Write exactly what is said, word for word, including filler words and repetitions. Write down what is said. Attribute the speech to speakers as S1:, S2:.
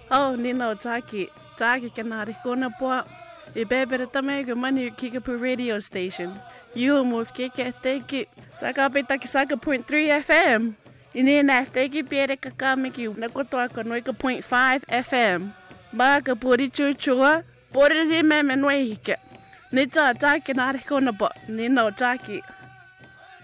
S1: Oh, Nino Taki. Taki kanari kona po. I bebere tamego mani Kickapoo radio station. You almost kick it, thank you. Saka petaki saka point three F M. Ini na teki pere kakamiki nakotoa konoika point five F M. Baka puri chuchua. Puri zi meme nwehike. Nita Taki nari kona po. Nino Taki.